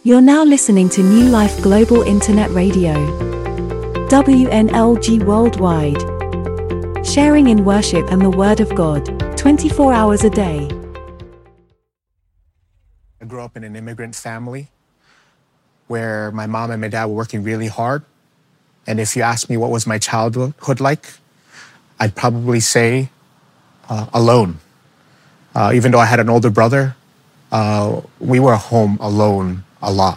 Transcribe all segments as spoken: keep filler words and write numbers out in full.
You're now listening to New Life Global Internet Radio, W N L G Worldwide, sharing in worship and the Word of God, twenty-four hours a day. I grew up in an immigrant family where my mom and my dad were working really hard. And if you ask me what was my childhood like, I'd probably say uh, alone. Uh, even though I had an older brother, uh, we were home alone a lot.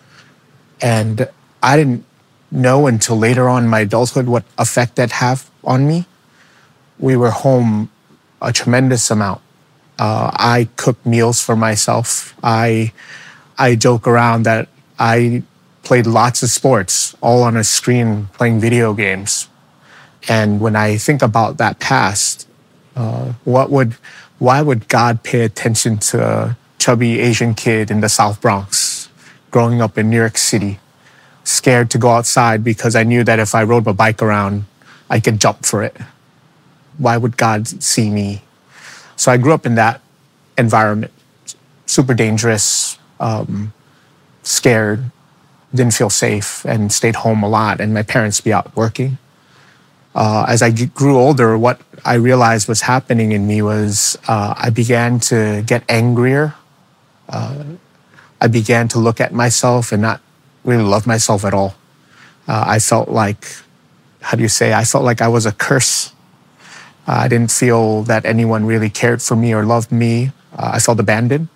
And I didn't know until later on in my adulthood what effect that had on me. We were home a tremendous amount. Uh, I cooked meals for myself. I, I joke around that I played lots of sports, all on a screen, playing video games. And when I think about that past, uh, what would, why would God pay attention to a chubby Asian kid in the South Bronx, growing up in New York City, scared to go outside because I knew that if I rode my bike around, I could jump for it? Why would God see me? So I grew up in that environment, super dangerous, um, scared, didn't feel safe, and stayed home a lot, and my parents be out working. Uh, as I grew older, what I realized was happening in me was uh, I began to get angrier. Uh, I began to look at myself and not really love myself at all. Uh, I felt like, how do you say, I felt like I was a curse. Uh, I didn't feel that anyone really cared for me or loved me. Uh, I felt abandoned.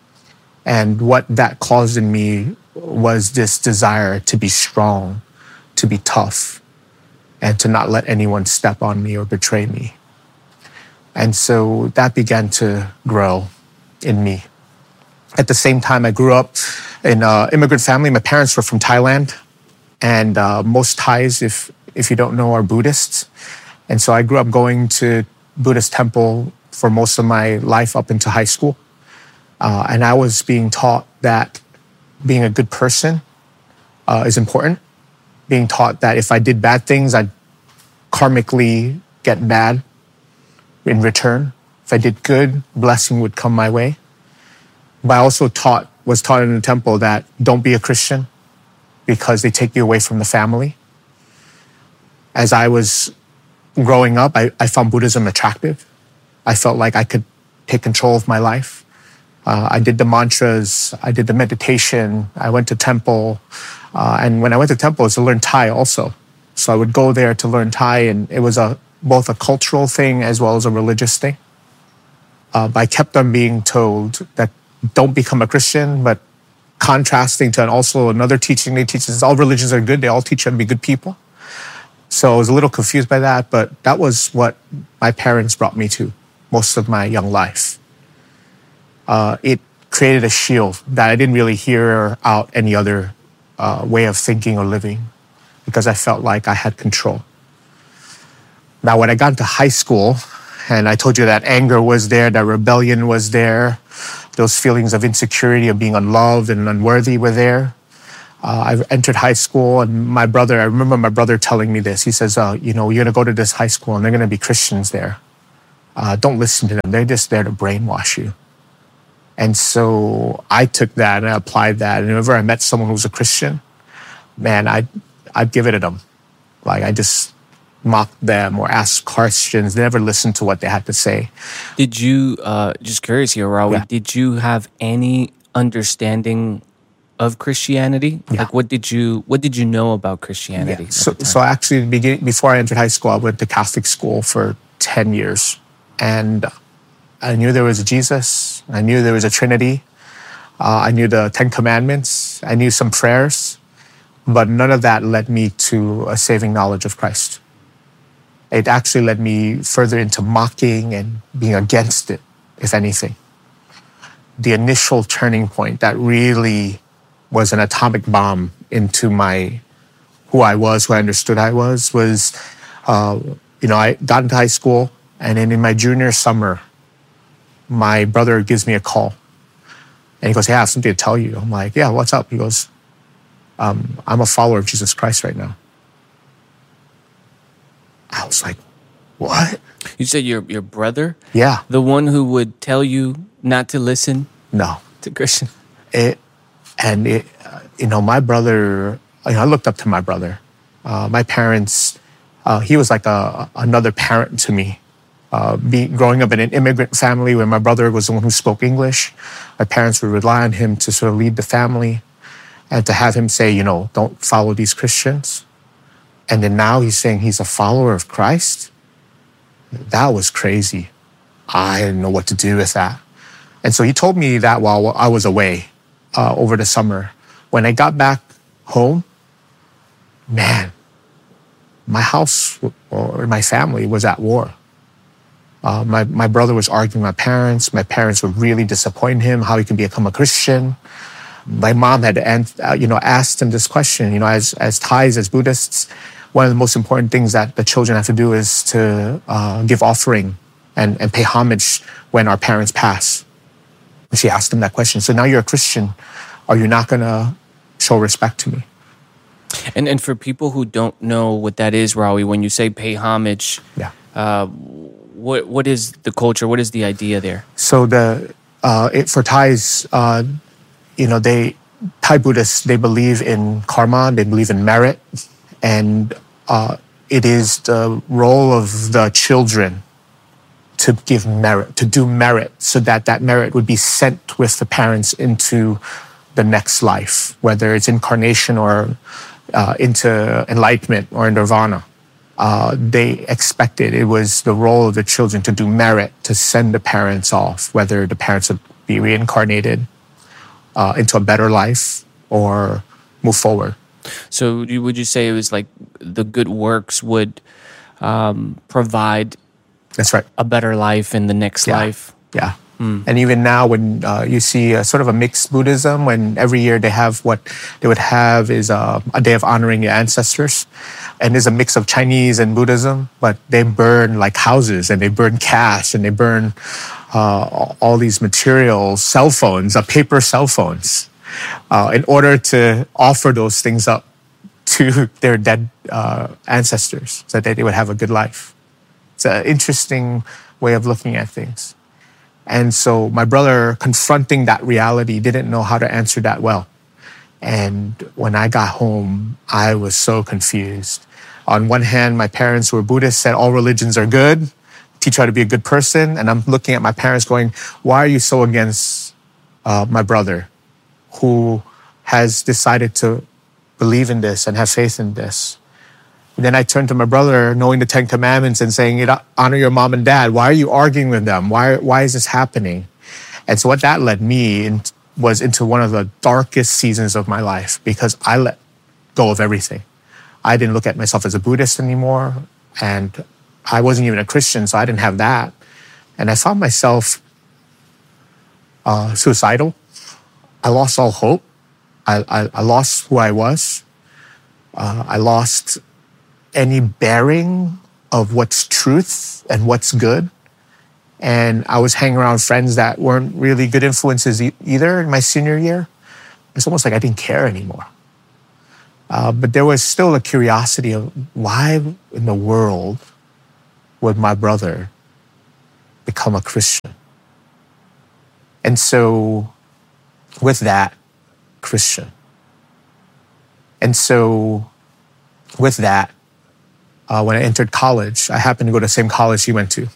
And what that caused in me was this desire to be strong, to be tough, and to not let anyone step on me or betray me. And so that began to grow in me. At the same time, I grew up in an immigrant family. My parents were from Thailand, and uh, most Thais, if if you don't know, are Buddhists. And so I grew up going to Buddhist temple for most of my life up into high school. Uh, and I was being taught that being a good person uh, is important. Being taught that if I did bad things, I'd karmically get bad in return. If I did good, blessing would come my way. But I also taught, was taught in the temple that don't be a Christian because they take you away from the family. As I was growing up, I, I found Buddhism attractive. I felt like I could take control of my life. Uh, I did the mantras, I did the meditation, I went to temple. Uh, and when I went to temple, it was to learn Thai also. So I would go there to learn Thai, and it was a both a cultural thing as well as a religious thing. Uh, but I kept on being told that don't become a Christian, but contrasting to and also another teaching they teach is all religions are good, they all teach you how to be good people. So I was a little confused by that, but that was what my parents brought me to most of my young life. Uh, it created a shield that I didn't really hear out any other uh, way of thinking or living because I felt like I had control. Now, when I got into high school, and I told you that anger was there, that rebellion was there, those feelings of insecurity, of being unloved and unworthy were there. Uh, I entered high school, and my brother, I remember my brother telling me this. He says, uh, you know, you're going to go to this high school, and they're going to be Christians there. Uh, don't listen to them. They're just there to brainwash you. And so I took that and I applied that. And whenever I met someone who was a Christian, man, I'd, I'd give it to them. Like, I just mocked them or asked questions. They never listened to what they had to say. Did you, uh, just curious here, Raul, Yeah. did you have any understanding of Christianity? Yeah. Like, what did you, what did you know about Christianity? Yeah. at So, the time? so actually, begin, before I entered high school, I went to Catholic school for ten years. And I knew there was a Jesus. I knew there was a Trinity. Uh, I knew the Ten Commandments. I knew some prayers. But none of that led me to a saving knowledge of Christ. It actually led me further into mocking and being against it, if anything. The initial turning point that really was an atomic bomb into my who I was, who I understood I was, was, uh, you know, I got into high school, and then in my junior summer, my brother gives me a call. And he goes, hey, I have something to tell you. I'm like, yeah, what's up? He goes, um, I'm a follower of Jesus Christ right now. I was like, what? You said your your brother? Yeah. The one who would tell you not to listen No. to Christian? It, and it, you know, my brother, you know, I looked up to my brother. Uh, my parents, uh, he was like a, another parent to me. Uh, be, growing up in an immigrant family where my brother was the one who spoke English, my parents would rely on him to sort of lead the family and to have him say, you know, don't follow these Christians. And then now he's saying he's a follower of Christ. That was crazy. I didn't know what to do with that. And so he told me that while I was away uh, over the summer. When I got back home, man, my house or my family was at war. Uh, my, my brother was arguing with my parents. My parents were really disappointing him, how he can become a Christian. My mom had uh, you know, asked him this question, you know, as, as Thais, as Buddhists, one of the most important things that the children have to do is to uh, give offering and, and pay homage when our parents pass. And she asked him that question. So now you're a Christian. Are you not going to show respect to me? And and for people who don't know what that is, Rawi, when you say pay homage, yeah. uh, what what is the culture? What is the idea there? So the uh, it, for Thais, uh, you know, they Thai Buddhists, they believe in karma, they believe in merit, and uh, it is the role of the children to give merit, to do merit, so that that merit would be sent with the parents into the next life, whether it's incarnation or uh, into enlightenment or nirvana. Uh, they expected it was the role of the children to do merit, to send the parents off, whether the parents would be reincarnated uh, into a better life or move forward. So you- would you say it was like the good works would um, provide That's right. a better life in the next Yeah. life? Yeah. And even now when uh, you see a, sort of a mixed Buddhism, when every year they have what they would have is a, a day of honoring your ancestors. And there's a mix of Chinese and Buddhism, but they burn like houses and they burn cash and they burn uh, all these materials, cell phones, uh, paper cell phones, uh, in order to offer those things up to their dead uh, ancestors so that they would have a good life. It's an interesting way of looking at things. And so my brother, confronting that reality, didn't know how to answer that well. And when I got home, I was so confused. On one hand, my parents who were Buddhists said all religions are good, teach you how to be a good person. And I'm looking at my parents going, why are you so against uh, my brother who has decided to believe in this and have faith in this? Then I turned to my brother, knowing the Ten Commandments and saying, honor your mom and dad. Why are you arguing with them? Why, why is this happening? And so what that led me in, was into one of the darkest seasons of my life, because I let go of everything. I didn't look at myself as a Buddhist anymore, and I wasn't even a Christian, so I didn't have that. And I found myself uh, suicidal. I lost all hope. I, I, I lost who I was. Uh, I lost any bearing of what's truth and what's good. And I was hanging around friends that weren't really good influences e- either in my senior year. It's almost like I didn't care anymore. Uh, but there was still a curiosity of why in the world would my brother become a Christian? And so with that, Christian. And so with that, Uh, when I entered college, I happened to go to the same college he went to.